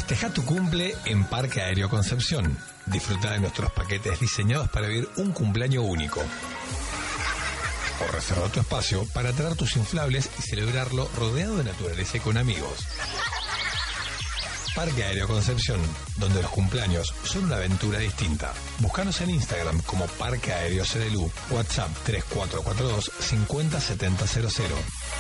Festeja tu cumple en Parque Aéreo Concepción. Disfruta de nuestros paquetes diseñados para vivir un cumpleaños único. O reserva tu espacio para traer tus inflables y celebrarlo rodeado de naturaleza y con amigos. Parque Aéreo Concepción, donde los cumpleaños son una aventura distinta. Búscanos en Instagram como Parque Aéreo CDLU. WhatsApp 3442 50 7000.